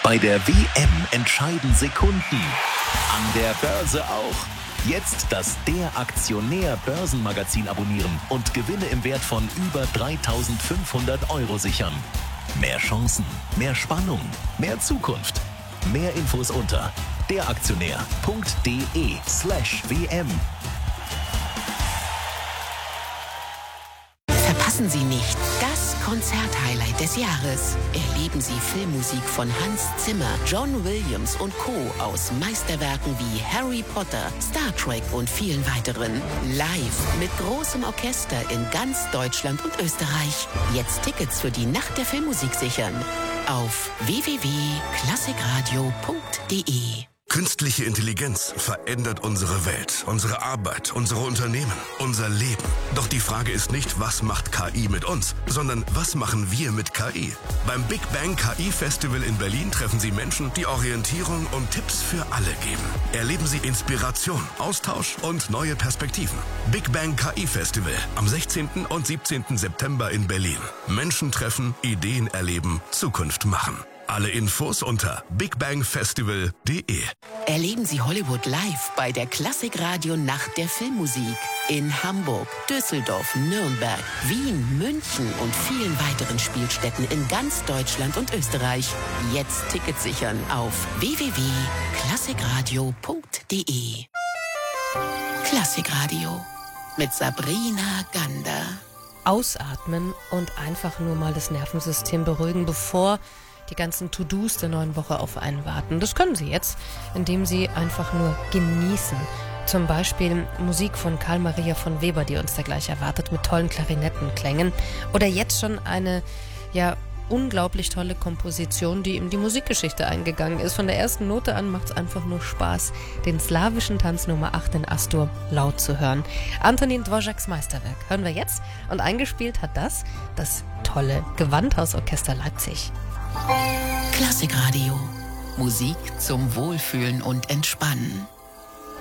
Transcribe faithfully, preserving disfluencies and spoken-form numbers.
Bei der W M entscheiden Sekunden. An der Börse auch. Jetzt das Der Aktionär Börsenmagazin abonnieren und Gewinne im Wert von über dreitausendfünfhundert Euro sichern. Mehr Chancen, mehr Spannung, mehr Zukunft. Mehr Infos unter deraktionär.de slash WM. Verpassen Sie nicht das Konzerthighlight des Jahres. Erleben Sie Filmmusik von Hans Zimmer, John Williams und Co. aus Meisterwerken wie Harry Potter, Star Trek und vielen weiteren. Live mit großem Orchester in ganz Deutschland und Österreich. Jetzt Tickets für die Nacht der Filmmusik sichern. Auf w w w punkt klassikradio punkt de. Künstliche Intelligenz verändert unsere Welt, unsere Arbeit, unsere Unternehmen, unser Leben. Doch die Frage ist nicht, was macht K I mit uns, sondern was machen wir mit K I? Beim Big Bang K I Festival in Berlin treffen Sie Menschen, die Orientierung und Tipps für alle geben. Erleben Sie Inspiration, Austausch und neue Perspektiven. Big Bang K I Festival am sechzehnten und siebzehnten September in Berlin. Menschen treffen, Ideen erleben, Zukunft machen. Alle Infos unter bigbangfestival punkt de. Erleben Sie Hollywood live bei der Klassikradio Nacht der Filmmusik. In Hamburg, Düsseldorf, Nürnberg, Wien, München und vielen weiteren Spielstätten in ganz Deutschland und Österreich. Jetzt Tickets sichern auf w w w punkt klassikradio punkt de. Klassikradio mit Sabrina Gander. Ausatmen und einfach nur mal das Nervensystem beruhigen, bevor die ganzen To-Dos der neuen Woche auf einen warten. Das können Sie jetzt, indem Sie einfach nur genießen. Zum Beispiel Musik von Karl Maria von Weber, die uns da gleich erwartet, mit tollen Klarinettenklängen. Oder jetzt schon eine, ja, unglaublich tolle Komposition, die in die Musikgeschichte eingegangen ist. Von der ersten Note an macht es einfach nur Spaß, den slawischen Tanz Nummer acht in Astur laut zu hören. Antonin Dvořáks Meisterwerk hören wir jetzt. Und eingespielt hat das das tolle Gewandhausorchester Leipzig. Klassikradio. Musik zum Wohlfühlen und Entspannen.